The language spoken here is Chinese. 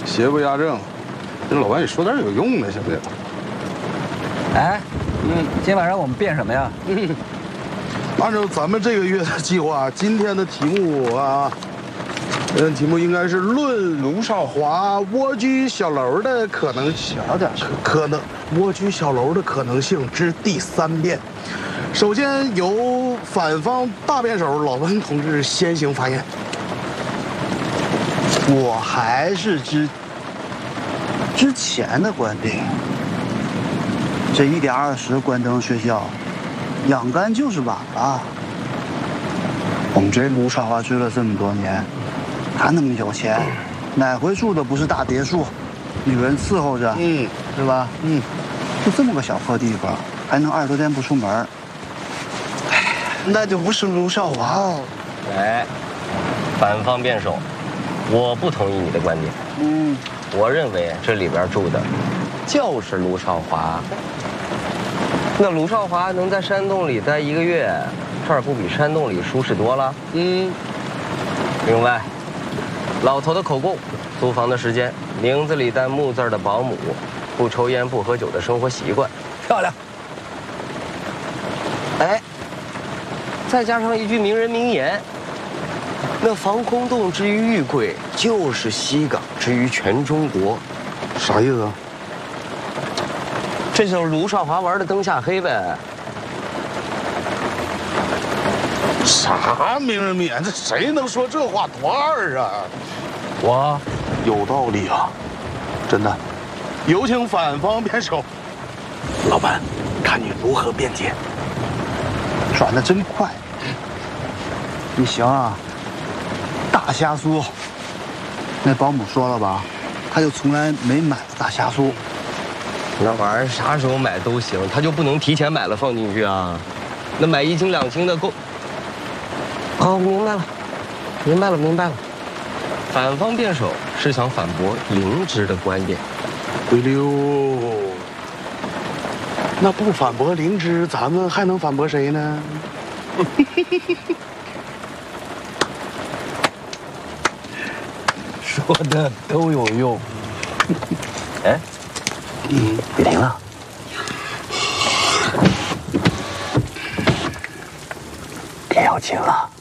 邪不压正。跟老板你说点有用的行不行？ 哎，今晚上我们变什么呀？ 按照咱们这个月的计划，今天的题目啊，题目应该是论卢少华蜗居小楼的可能性，蜗居小楼的可能性之第3遍。首先由反方大辩手老文同志先行发言。 我还是之前的观点，这1点20关灯学校，养干就是晚了。我们这卢少华追了这么多年，他那么有钱，哪回住的不是大别墅，女人伺候着，是吧？就这么个小破地方，还能20多天不出门，哎，那就不是卢少华。 哎，反方辩手，我不同意你的观点。我认为这里边住的就是卢少华。那卢少华能在山洞里待1个月，这儿不比山洞里舒适多了？另外，老头的口供、租房的时间、名字里带木字的保姆、不抽烟不喝酒的生活习惯，漂亮。哎，再加上一句名人名言。那防空洞之于玉桂，就是西港之于全中国， 啥意思啊？ 这就是卢少华玩的灯下黑呗。 啥名人名言？这谁能说这话多二啊？ 我有道理啊，真的。有请反方辩手，老板，看你如何辩解。 转得真快，你行啊。大虾酥，那保姆说了吧，他就从来没买过大虾酥。 那玩意儿啥时候买都行，他就不能提前买了放进去啊？那买1斤2斤的够。哦，明白了。反方辩手是想反驳灵芝的观点。 对溜。那不反驳灵芝，咱们还能反驳谁呢？ 说的都有用。哎， 别停了。别要紧了。